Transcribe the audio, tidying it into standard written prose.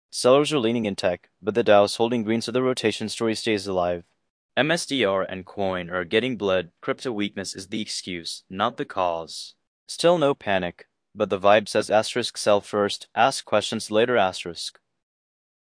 Sellers are leaning in tech, but the Dow's holding green so the rotation story stays alive. MSDR and Coin are getting bled. Crypto weakness is the excuse, not the cause. Still no panic, but the vibe says asterisk sell first, ask questions later asterisk.